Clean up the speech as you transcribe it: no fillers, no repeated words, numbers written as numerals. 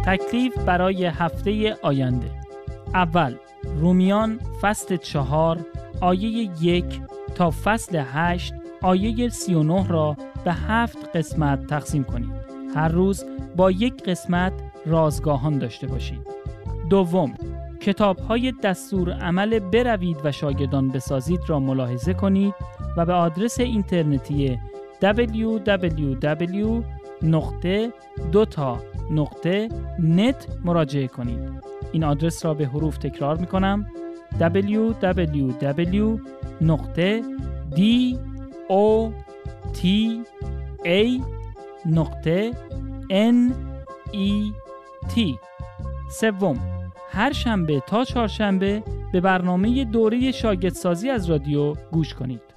تکلیف برای هفته آینده: اول، رومیان فصل 4 آیه 1 تا فصل 8 آیه 39 را به 7 قسمت تقسیم کنید. هر روز با یک قسمت رازگاهان داشته باشید. دوم، کتاب‌های دستور عمل بروید و شاگردان بسازید را ملاحظه کنید و به آدرس اینترنتی www.2ta.net مراجعه کنید. این آدرس را به حروف تکرار می‌کنم: www.dota.net. سوم، هر شنبه تا چهارشنبه به برنامه دوره شاگردسازی از رادیو گوش کنید.